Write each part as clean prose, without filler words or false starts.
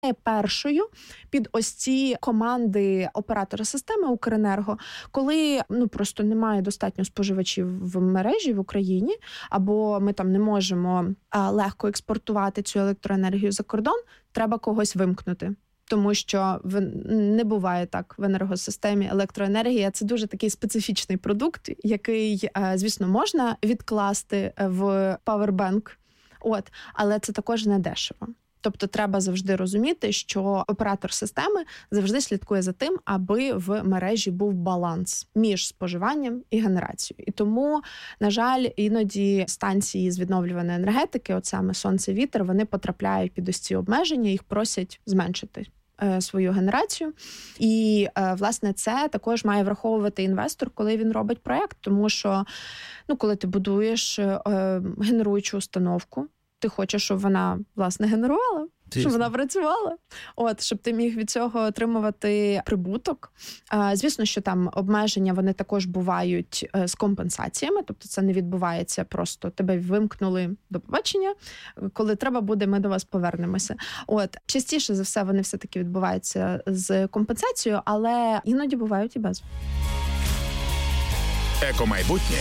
першою під ось ці команди оператора системи Укренерго, коли просто немає достатньо споживачів в мережі в Україні, або ми там не можемо легко експортувати цю електроенергію за кордон, треба когось вимкнути. Тому що не буває так в енергосистемі. Електроенергія – це дуже такий специфічний продукт, який, звісно, можна відкласти в павербанк, але це також не дешево. Тобто треба завжди розуміти, що оператор системи завжди слідкує за тим, аби в мережі був баланс між споживанням і генерацією. І тому, на жаль, іноді станції з відновлюваної енергетики, от саме сонце, вітер, вони потрапляють під ось ці обмеження, їх просять зменшити свою генерацію. І, власне, це також має враховувати інвестор, коли він робить проєкт, тому що, коли ти будуєш генеруючу установку, ти хочеш, щоб вона, власне, генерувала, щоб вона працювала, щоб ти міг від цього отримувати прибуток. Звісно, що там обмеження, вони також бувають з компенсаціями, тобто це не відбувається просто тебе вимкнули, до побачення, коли треба буде, ми до вас повернемося. Частіше за все вони все-таки відбуваються з компенсацією, але іноді бувають і без. Екомайбутнє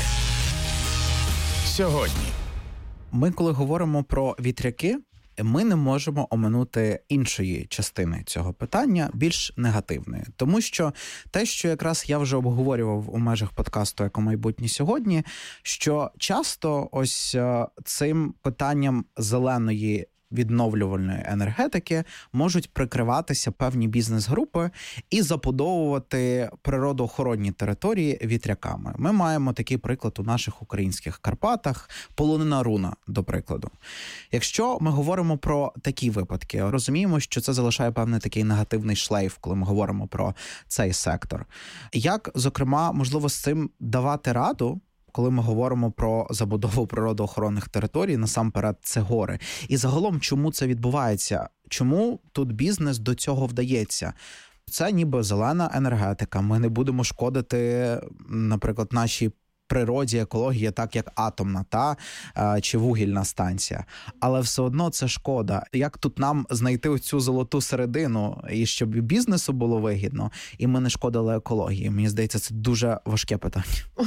сьогодні. Ми, коли говоримо про вітряки, ми не можемо оминути іншої частини цього питання, більш негативної. Тому що те, що якраз я вже обговорював у межах подкасту «Екомайбутнє сьогодні», що часто ось цим питанням зеленої відновлювальної енергетики можуть прикриватися певні бізнес-групи і забудовувати природоохоронні території вітряками. Ми маємо такий приклад у наших українських Карпатах, полонина руна, до прикладу. Якщо ми говоримо про такі випадки, розуміємо, що це залишає певний такий негативний шлейф, коли ми говоримо про цей сектор. Як, зокрема, можливо, з цим давати раду, коли ми говоримо про забудову природоохоронних територій, насамперед це гори. І загалом, чому це відбувається? Чому тут бізнес до цього вдається? Це ніби зелена енергетика. Ми не будемо шкодити, наприклад, нашій природі, екології, так як атомна чи вугільна станція. Але все одно це шкода. Як тут нам знайти оцю золоту середину, і щоб і бізнесу було вигідно, і ми не шкодили екології? Мені здається, це дуже важке питання.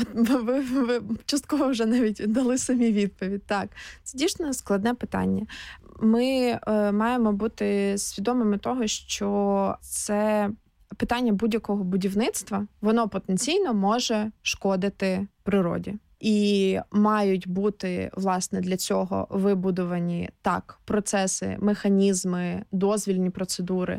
Ви частково вже навіть дали самі відповідь. Так, це дійсно складне питання. Ми маємо бути свідомими того, що це питання будь-якого будівництва, воно потенційно може шкодити природі. І мають бути, власне, для цього вибудовані процеси, механізми, дозвільні процедури,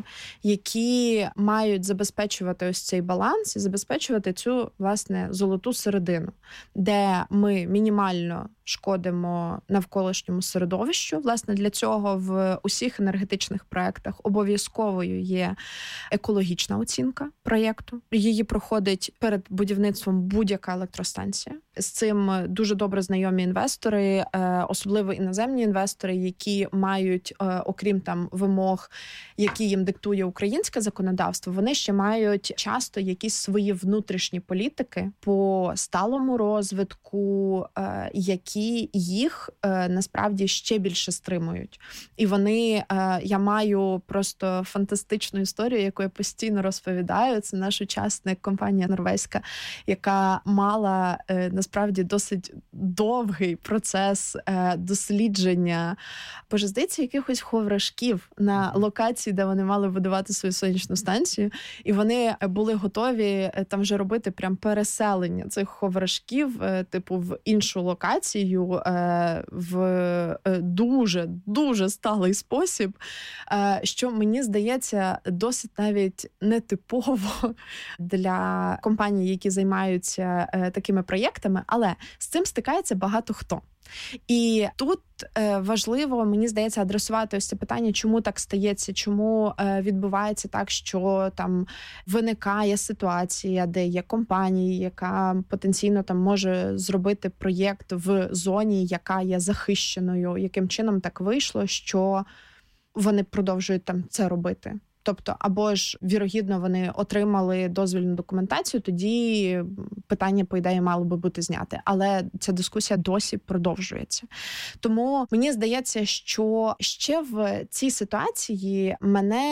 які мають забезпечувати ось цей баланс і забезпечувати цю, власне, золоту середину, де ми мінімально шкодимо навколишньому середовищу. Власне, для цього в усіх енергетичних проєктах обов'язковою є екологічна оцінка проєкту. Її проходить перед будівництвом будь-яка електростанція. З цим дуже добре знайомі інвестори, особливо іноземні інвестори, які мають, окрім вимог, які їм диктує українське законодавство, вони ще мають часто якісь свої внутрішні політики по сталому розвитку, які їх насправді ще більше стримують. І вони, я маю просто фантастичну історію, яку я постійно розповідаю. Це наш учасник, компанія норвезька, яка мала насправді досить довгий процес дослідження, здається, якихось ховрашків на локації, де вони мали будувати свою сонячну станцію. І вони були готові там вже робити прям переселення цих ховрашків, в іншу локацію, в дуже сталий спосіб, що, мені здається, досить навіть нетипово для компаній, які займаються такими проєктами, але з цим стикається багато хто. І тут важливо, мені здається, адресувати ось це питання, чому так стається, чому відбувається так, що там виникає ситуація, де є компанія, яка потенційно там може зробити проєкт в зоні, яка є захищеною, яким чином так вийшло, що вони продовжують там це робити. Тобто, або ж, вірогідно, вони отримали дозвільну документацію, тоді питання, по ідеї, мало би бути зняте. Але ця дискусія досі продовжується. Тому мені здається, що ще в цій ситуації мене